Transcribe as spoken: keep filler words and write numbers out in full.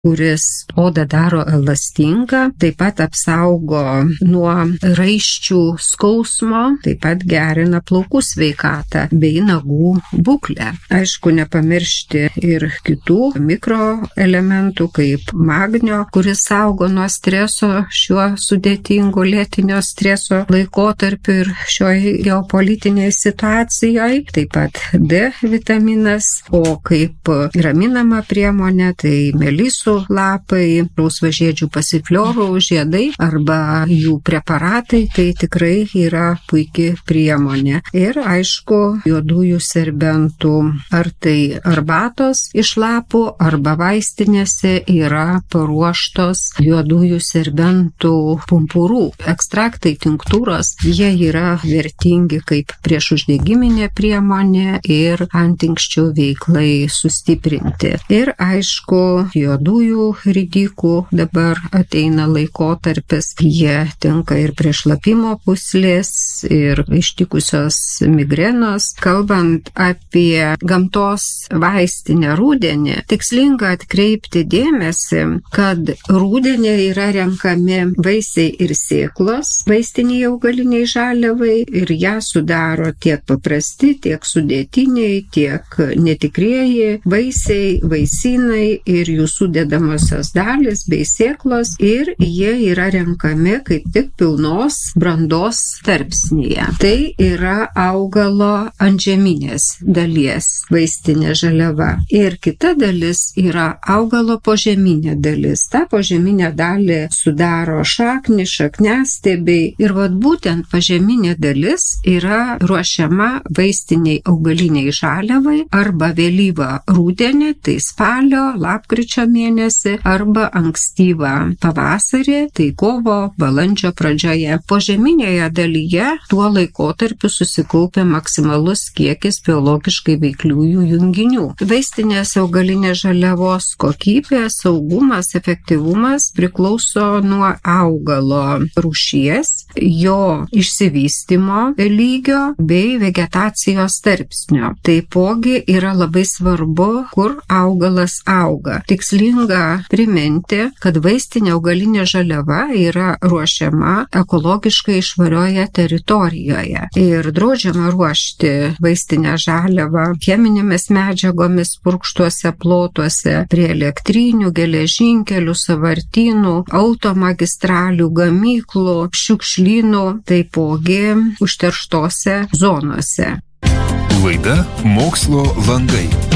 kuris odą daro elastingą, taip pat apsaugo nuo raiščių skausmo, taip pat gerina plaukų sveikatą bei nagų būklę. Aišku, nepamiršti ir kitų mikroelementų, kaip magnio, kuris saugo nuo streso šiuo sudėtingu lėtinio streso laikotarpiu ir šioje geopolitinėje situacijoje. Taip pat D vitaminas, o kaip raminama priemonė, tai melisų lapai, rausvažiedžių pasifliorų žiedai arba jų preparatai, tai tikrai yra puikia priemonė. Ir aišku, juodųjų serbentų, ar tai arbatos iš lapų, arba vaistinėse yra paruoštos juodųjų serbentų pumpurų. Ekstraktai, tinktūros, jie yra vertingi kaip priešuždegiminė priemonė ir antinksčių veiklai sustiprinti. Ir aišku, juodųjų ridikų dabar ateina laikotarpis, jie tinka ir prie šlapimo pūslės, ir ištikusios migrenos. Kalbant apie gamtos vaistinę rudenį, tikslinga atkreipti dėmesį, kad rudenį yra renkami vaisiai ir sėklos vaistiniai augaliniai žaliavai ir ją sudaro tiek paprasti, tiek sudėtiniai, tiek netikrieji vaisiai, vaisynai ir jų sudedamosios dalys bei sėklos, ir jie yra renkami kaip tik pilnos brandos tarpsnyje. Tai yra augalo antžeminės dalies vaistinė žaliava. Ir kita dalis yra augalo požeminė dalis. Ta požeminė dalį sudaro šaknys, šakniastiebiai ir vat būtent požeminė dalis yra ruošiama vaistiniai augaliniai žaliavai arba vėlyvą rudenį, tai spalio, lapkričio mėnesį arba ankstyvą pavasarį, tai kovo, balandžio pradžioje. Požeminėje dalyje tuo laikotarpiu susikaupia maksimalus kiekis biologiškai veikliųjų junginių. Vaistinės augalinės žaliavos kokybė, saugumas, efektyvumas priklauso nuo augalo rūšies, jo išsivystymo lygio bei vegetacijos tarpsnio. Taipogi yra labai svarbu, kur augalas auga. Tikslinga priminti, kad vaistinė augalinė žaliava yra ruošiama ekologiškai švarioje teritorijoje ir draudžiama ruošti vaistinę žaliavą cheminėmis medžiagomis purkštuose plotuose, prie elektrinių, geležinkelių, sąvartynų, automagistralių, gamyklų, šiukšlynų, taipogi užterštose zonose. Laida Mokslo langai.